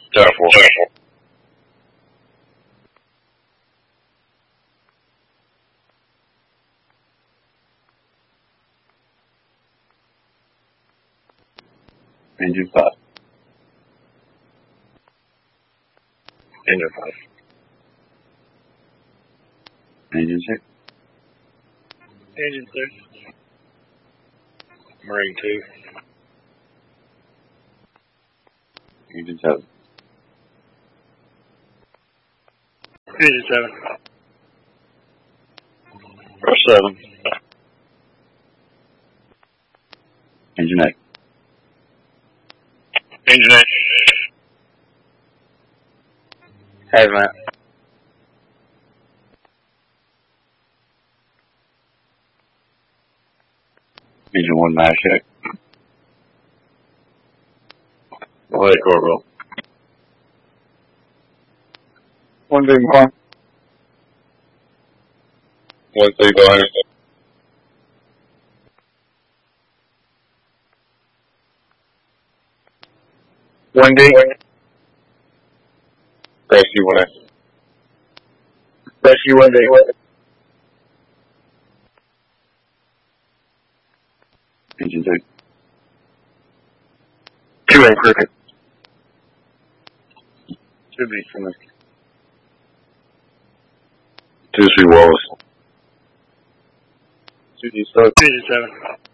Tower 4. Engine 5. Engine 5. Engine 6. Engine 6. Marine 2. Engine 7. Engine 7. Rush 7. Engine 8. Engine 8. Hazmat. Engine 1 mash check. Malay Corville. 1 big one. 1 3 Boeing. One D. Rescue 1A. Rescue 1 D. Engine 2. 2A Cricket. 2B Simmons. 2C Wallace. 2D Stoke. Engine 7.